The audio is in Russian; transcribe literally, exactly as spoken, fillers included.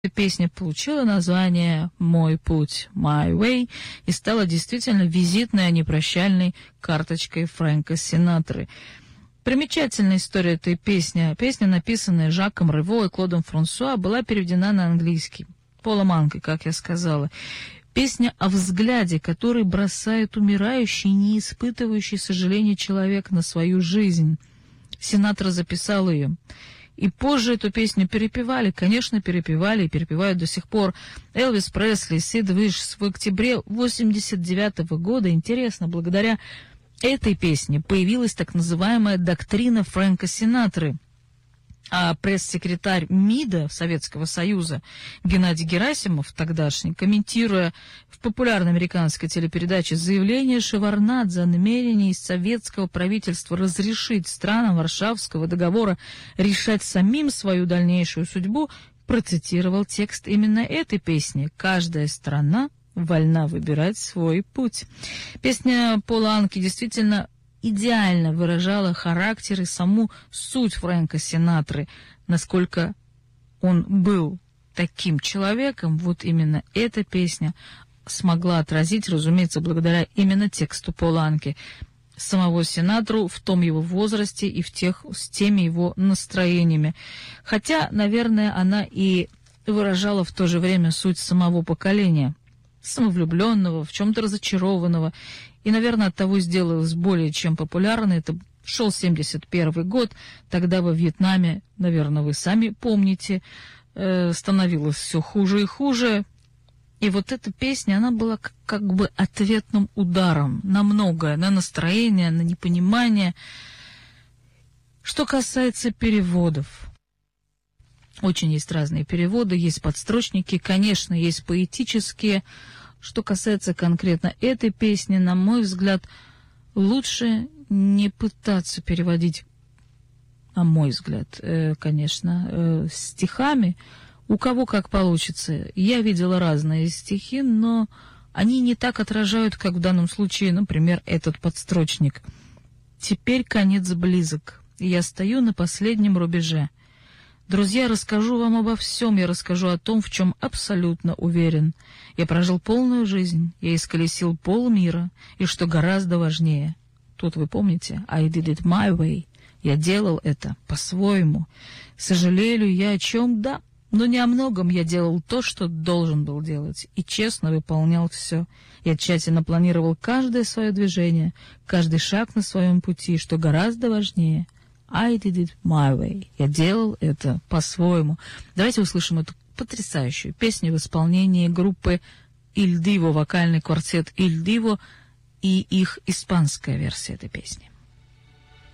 Песня получила название «Мой путь», «My Way», и стала действительно визитной, а не прощальной карточкой Фрэнка Синатры. Примечательная история этой песни. Песня, написанная Жаком Рево и Клодом Франсуа, была переведена на английский. Полом Анкой, как я сказала. Песня о взгляде, который бросает умирающий, не испытывающий сожаления человек на свою жизнь. Синатра записал ее. И позже эту песню перепевали, конечно, перепевали и перепевают до сих пор. Элвис Пресли, Сид Вишс в октябре восемьдесят девятого года. Интересно, благодаря этой песне появилась так называемая доктрина Фрэнка Синатры. А пресс-секретарь МИДа Советского Союза Геннадий Герасимов, тогдашний, комментируя в популярной американской телепередаче заявление Шеварднадзе о намерении советского правительства разрешить странам Варшавского договора решать самим свою дальнейшую судьбу, процитировал текст именно этой песни «Каждая страна вольна выбирать свой путь». Песня Пола Анки действительно идеально выражала характер и саму суть Фрэнка Синатры. Насколько он был таким человеком, вот именно эта песня смогла отразить, разумеется, благодаря именно тексту Пола Анки, самого Синатру в том его возрасте и в тех, с теми его настроениями. Хотя, наверное, она и выражала в то же время суть самого поколения, самовлюбленного, в чем-то разочарованного. И, наверное, оттого сделалось более чем популярно. Это шел семьдесят первый год, тогда во Вьетнаме, наверное, вы сами помните, э, становилось все хуже и хуже. И вот эта песня, она была как, как бы ответным ударом на многое, на настроение, на непонимание. Что касается переводов. Очень есть разные переводы, есть подстрочники, конечно, есть поэтические. Что касается конкретно этой песни, на мой взгляд, лучше не пытаться переводить, на мой взгляд, э, конечно, э, стихами. У кого как получится. Я видела разные стихи, но они не так отражают, как в данном случае, например, этот подстрочник. «Теперь конец близок, и я стою на последнем рубеже. Друзья, расскажу вам обо всем, я расскажу о том, в чем абсолютно уверен. Я прожил полную жизнь, я исколесил полмира, и что гораздо важнее. Тут вы помните, I did it my way. Я делал это по-своему. Сожалею я о чем? Да, но не о многом. Я делал то, что должен был делать, и честно выполнял все. Я тщательно планировал каждое свое движение, каждый шаг на своем пути, что гораздо важнее. I did it my way. Я делал это по-своему. Давайте услышим эту потрясающую песню в исполнении группы Il Divo, вокальный квартет Il Divo и их испанская версия этой песни.